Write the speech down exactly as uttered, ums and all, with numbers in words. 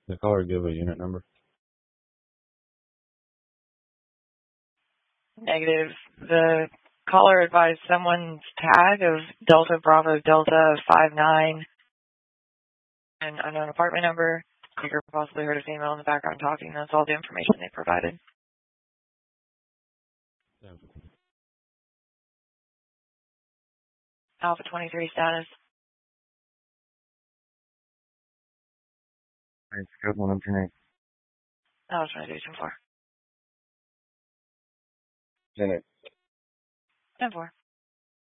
The caller give a unit number. Negative. The caller advised someone's tag of Delta Bravo Delta five nine, an unknown apartment number. Speaker possibly heard a female in the background talking. That's all the information they provided. Yeah. Alpha twenty-three status. It's good one of your name. That was twenty-two ten four. Janet. ten four.